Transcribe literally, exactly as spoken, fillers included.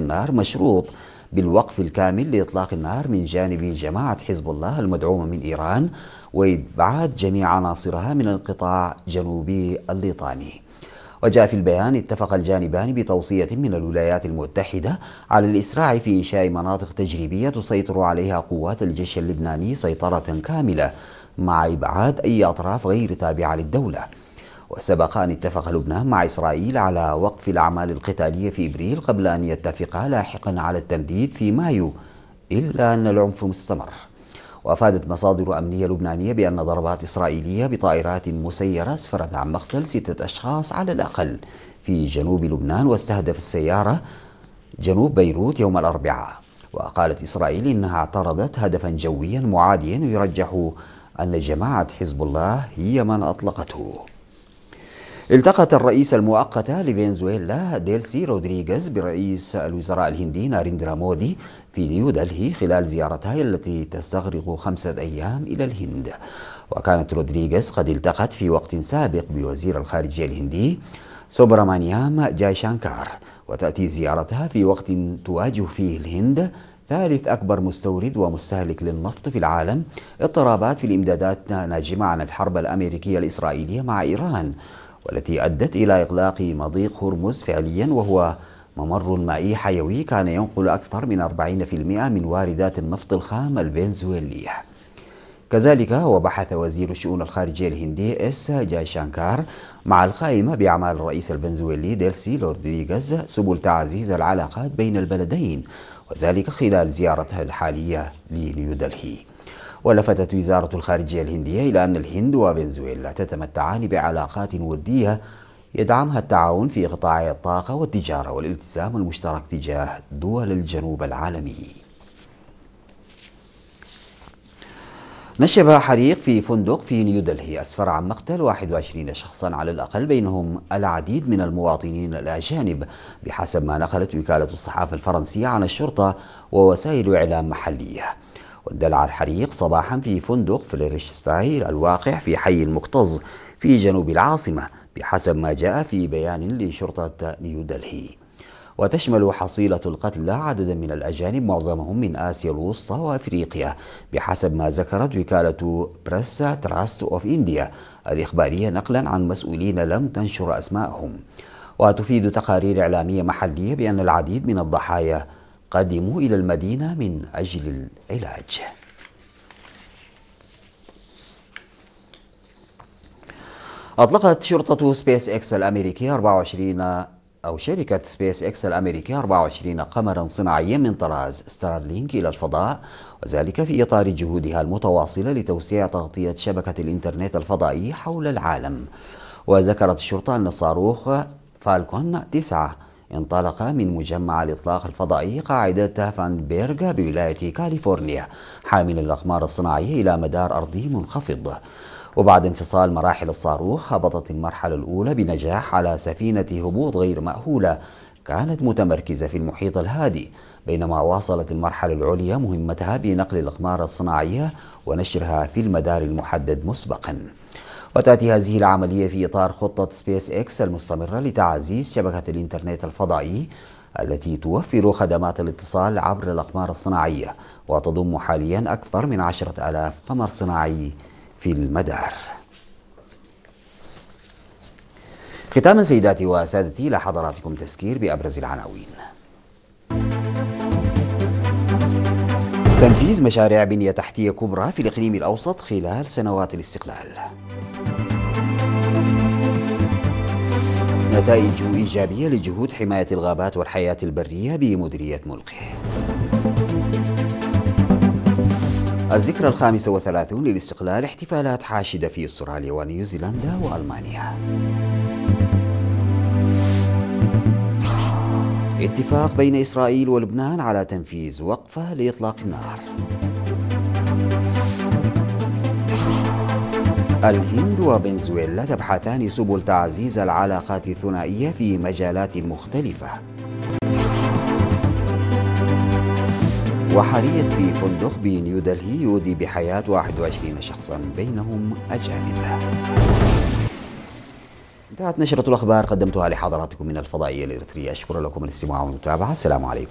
النار مشروط بالوقف الكامل لإطلاق النار من جانب جماعة حزب الله المدعومة من إيران وإبعاد جميع عناصرها من القطاع جنوبي الليطاني. وجاء في البيان: اتفق الجانبان بتوصية من الولايات المتحدة على الإسراع في إنشاء مناطق تجريبية تسيطر عليها قوات الجيش اللبناني سيطرة كاملة مع إبعاد أي أطراف غير تابعة للدولة. وسبق أن اتفق لبنان مع إسرائيل على وقف الأعمال القتالية في إبريل قبل أن يتفقا لاحقا على التمديد في مايو، إلا أن العنف مستمر. وأفادت مصادر أمنية لبنانية بأن ضربات إسرائيلية بطائرات مسيرة أسفرت عن مقتل ستة أشخاص على الأقل في جنوب لبنان واستهدف السيارة جنوب بيروت يوم الأربعاء. وقالت إسرائيل إنها اعترضت هدفا جويا معاديا يرجح أن جماعة حزب الله هي من أطلقته. التقت الرئيس المؤقتة لفنزويلا ديلسي رودريغيز برئيس الوزراء الهندي ناريندرا مودي في نيودلهي خلال زيارتها التي تستغرق خمسة أيام إلى الهند. وكانت رودريغيز قد التقت في وقت سابق بوزير الخارجية الهندي سوبرامانيام جايشانكار، وتأتي زيارتها في وقت تواجه فيه الهند ثالث أكبر مستورد ومستهلك للنفط في العالم اضطرابات في الإمدادات ناجمة عن الحرب الأمريكية الإسرائيلية مع إيران، والتي أدت إلى إغلاق مضيق هرمز فعليا، وهو ممر مائي حيوي كان ينقل أكثر من أربعين بالمئة من واردات النفط الخام الفنزويلية. كذلك وبحث وزير الشؤون الخارجية الهندي إس جايشانكار مع القائمة بأعمال الرئيس الفنزويلي ديلسي رودريغيز سبل تعزيز العلاقات بين البلدين، وذلك خلال زيارتها الحالية لنيودلهي. ولفتت وزارة الخارجية الهندية إلى أن الهند وفنزويلا تتمتعان بعلاقات ودية يدعمها التعاون في قطاع الطاقة والتجارة والالتزام المشترك تجاه دول الجنوب العالمي. نشب حريق في فندق في نيودلهي أسفر عن مقتل واحد وعشرين شخصا على الأقل، بينهم العديد من المواطنين الأجانب بحسب ما نقلت وكالة الصحافة الفرنسية عن الشرطة ووسائل إعلام محلية. واندلع الحريق صباحا في فندق فليرشتايل الواقع في حي المكتظ في جنوب العاصمة بحسب ما جاء في بيان لشرطة نيودلهي. وتشمل حصيلة القتلى عددا من الأجانب معظمهم من آسيا الوسطى وأفريقيا بحسب ما ذكرت وكالة بريس تراست أوف إنديا الإخبارية نقلا عن مسؤولين لم تنشر أسماءهم. وتفيد تقارير إعلامية محلية بأن العديد من الضحايا قدموا إلى المدينة من أجل العلاج. أطلقت شرطة سبيس إكس الأمريكية أربعة وعشرين أو شركة سبيس إكس الأمريكية أربعة وعشرين قمرا صناعيا من طراز ستارلينك إلى الفضاء، وذلك في إطار جهودها المتواصلة لتوسيع تغطية شبكة الإنترنت الفضائي حول العالم. وذكرت الشرطة أن الصاروخ فالكون تسعة انطلق من مجمع الإطلاق الفضائي قاعدة فانبيرغ بولاية كاليفورنيا حامل الأقمار الصناعية إلى مدار أرضي منخفض. وبعد انفصال مراحل الصاروخ هبطت المرحلة الأولى بنجاح على سفينة هبوط غير مأهولة كانت متمركزة في المحيط الهادي، بينما واصلت المرحلة العليا مهمتها بنقل الأقمار الصناعية ونشرها في المدار المحدد مسبقا. وتأتي هذه العملية في إطار خطة سبيس إكس المستمرة لتعزيز شبكة الإنترنت الفضائي التي توفر خدمات الاتصال عبر الأقمار الصناعية، وتضم حاليا أكثر من عشرة آلاف قمر صناعي في المدار. ختاما سيداتي وسادتي، إلى حضراتكم تذكير بأبرز العناوين. تنفيذ مشاريع بنية تحتية كبرى في الإقليم الأوسط خلال سنوات الاستقلال. نتائج إيجابية لجهود حماية الغابات والحياة البرية بمديرية ملقه. الذكرى الخامسة والثلاثون للاستقلال، احتفالات حاشدة في استراليا ونيوزيلندا وألمانيا. اتفاق بين إسرائيل ولبنان على تنفيذ وقفة لإطلاق النار. الهند وفنزويلا تبحثان سبل تعزيز العلاقات الثنائية في مجالات مختلفة. وحريق في فندق بنيودلهي يودي بحياة واحد وعشرين شخصا بينهم أجانب. انتهت نشرة الأخبار قدمتها لحضراتكم من الفضائية الإريترية. أشكر لكم الاستماع والمتابعة. السلام عليكم.